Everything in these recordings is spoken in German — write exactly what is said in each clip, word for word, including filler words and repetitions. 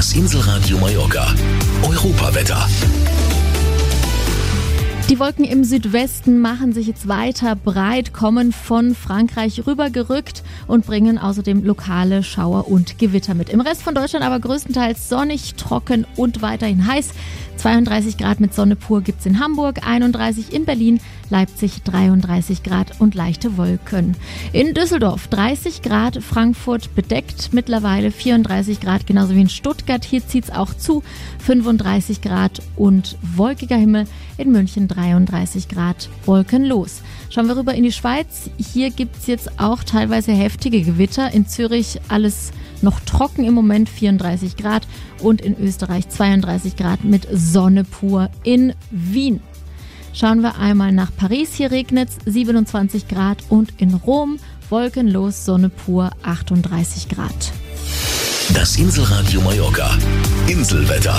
Das Inselradio Mallorca. Europawetter. Die Wolken im Südwesten machen sich jetzt weiter breit, kommen von Frankreich rübergerückt und bringen außerdem lokale Schauer und Gewitter mit. Im Rest von Deutschland aber größtenteils sonnig, trocken und weiterhin heiß. zweiunddreißig Grad mit Sonne pur gibt's in Hamburg, einunddreißig in Berlin, Leipzig dreiunddreißig Grad und leichte Wolken. In Düsseldorf dreißig Grad, Frankfurt bedeckt mittlerweile vierunddreißig Grad, genauso wie in Stuttgart. Hier zieht's auch zu, fünfunddreißig Grad und wolkiger Himmel. In München dreiunddreißig Grad, wolkenlos. Schauen wir rüber in die Schweiz. Hier gibt's jetzt auch teilweise heftige Gewitter. In Zürich alles noch trocken im Moment, vierunddreißig Grad. Und in Österreich zweiunddreißig Grad mit Sonne pur in Wien. Schauen wir einmal nach Paris. Hier regnet's, siebenundzwanzig Grad. Und in Rom wolkenlos, Sonne pur, achtunddreißig Grad. Das Inselradio Mallorca. Inselwetter.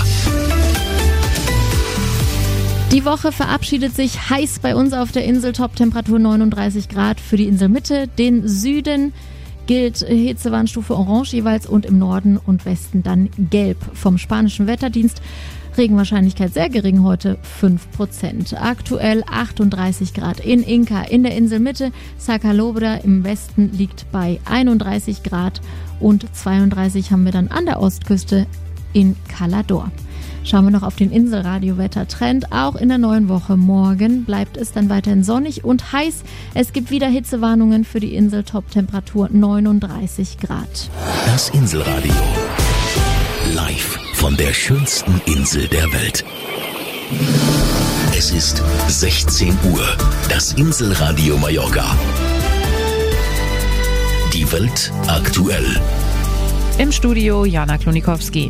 Die Woche verabschiedet sich heiß bei uns auf der Insel. Top-Temperatur neununddreißig Grad für die Inselmitte. Den Süden gilt Hitzewarnstufe Orange jeweils und im Norden und Westen dann Gelb. Vom spanischen Wetterdienst Regenwahrscheinlichkeit sehr gering heute, fünf Prozent. Aktuell achtunddreißig Grad in Inca in der Inselmitte. Sacalobra im Westen liegt bei einunddreißig Grad und zweiunddreißig haben wir dann an der Ostküste in Calador. Schauen wir noch auf den Inselradio-Wettertrend. Auch in der neuen Woche morgen bleibt es dann weiterhin sonnig und heiß. Es gibt wieder Hitzewarnungen für die Insel. Top-Temperatur neununddreißig Grad. Das Inselradio. Live von der schönsten Insel der Welt. Es ist sechzehn Uhr. Das Inselradio Mallorca. Die Welt aktuell. Im Studio Jana Klonikowski.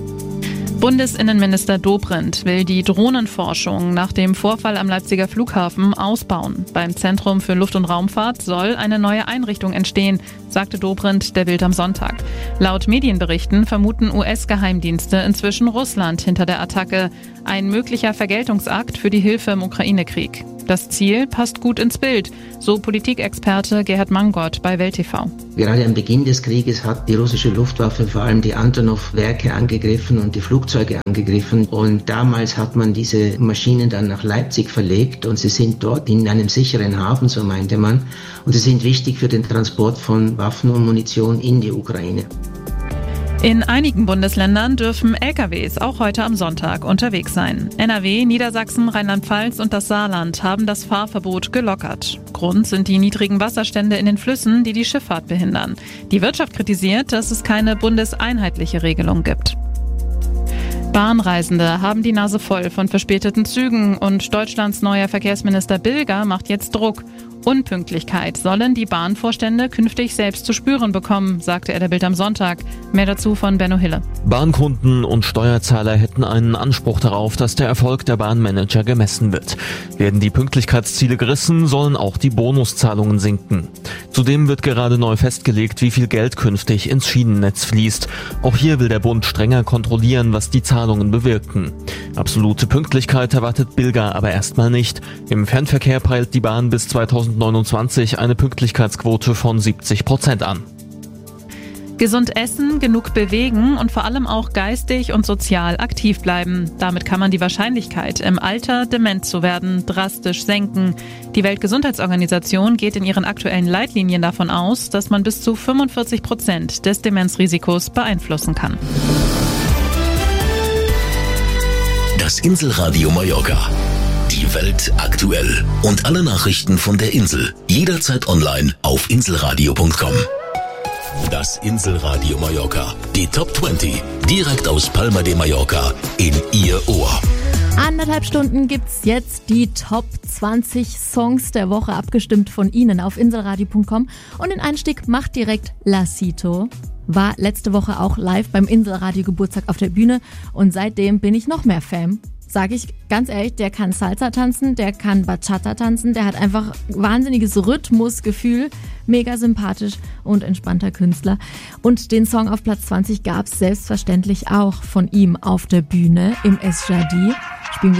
Bundesinnenminister Dobrindt will die Drohnenforschung nach dem Vorfall am Leipziger Flughafen ausbauen. Beim Zentrum für Luft- und Raumfahrt soll eine neue Einrichtung entstehen, sagte Dobrindt der Bild am Sonntag. Laut Medienberichten vermuten U S-Geheimdienste inzwischen Russland hinter der Attacke. Ein möglicher Vergeltungsakt für die Hilfe im Ukraine-Krieg. Das Ziel passt gut ins Bild, so Politikexperte Gerhard Mangott bei Welt T V. Gerade am Beginn des Krieges hat die russische Luftwaffe vor allem die Antonov-Werke angegriffen und die Flugzeuge angegriffen. Und damals hat man diese Maschinen dann nach Leipzig verlegt und sie sind dort in einem sicheren Hafen, so meinte man. Und sie sind wichtig für den Transport von Waffen und Munition in die Ukraine. In einigen Bundesländern dürfen L K Ws auch heute am Sonntag unterwegs sein. N R W, Niedersachsen, Rheinland-Pfalz und das Saarland haben das Fahrverbot gelockert. Grund sind die niedrigen Wasserstände in den Flüssen, die die Schifffahrt behindern. Die Wirtschaft kritisiert, dass es keine bundeseinheitliche Regelung gibt. Bahnreisende haben die Nase voll von verspäteten Zügen und Deutschlands neuer Verkehrsminister Bilger macht jetzt Druck. Unpünktlichkeit sollen die Bahnvorstände künftig selbst zu spüren bekommen, sagte er der Bild am Sonntag. Mehr dazu von Benno Hille. Bahnkunden und Steuerzahler hätten einen Anspruch darauf, dass der Erfolg der Bahnmanager gemessen wird. Werden die Pünktlichkeitsziele gerissen, sollen auch die Bonuszahlungen sinken. Zudem wird gerade neu festgelegt, wie viel Geld künftig ins Schienennetz fließt. Auch hier will der Bund strenger kontrollieren, was die Zahlungen bewirken. Absolute Pünktlichkeit erwartet Bilger aber erstmal nicht. Im Fernverkehr peilt die Bahn bis zweitausendneunundzwanzig eine Pünktlichkeitsquote von siebzig Prozent an. Gesund essen, genug bewegen und vor allem auch geistig und sozial aktiv bleiben. Damit kann man die Wahrscheinlichkeit, im Alter dement zu werden, drastisch senken. Die Weltgesundheitsorganisation geht in ihren aktuellen Leitlinien davon aus, dass man bis zu fünfundvierzig Prozent des Demenzrisikos beeinflussen kann. Das Inselradio Mallorca. Die Welt aktuell. Und alle Nachrichten von der Insel. Jederzeit online auf inselradio punkt com. Das Inselradio Mallorca. Die Top zwanzig. Direkt aus Palma de Mallorca in Ihr Ohr. Anderthalb Stunden gibt's jetzt die Top zwanzig Songs der Woche, abgestimmt von Ihnen auf inselradio punkt com. Und den Einstieg macht direkt Lacito. War letzte Woche auch live beim Inselradio Geburtstag auf der Bühne und seitdem bin ich noch mehr Fan. Sage ich ganz ehrlich, der kann Salsa tanzen, der kann Bachata tanzen, der hat einfach wahnsinniges Rhythmusgefühl, mega sympathisch und entspannter Künstler. Und den Song auf Platz zwanzig gab's selbstverständlich auch von ihm auf der Bühne im Es Jadi. Spielen wir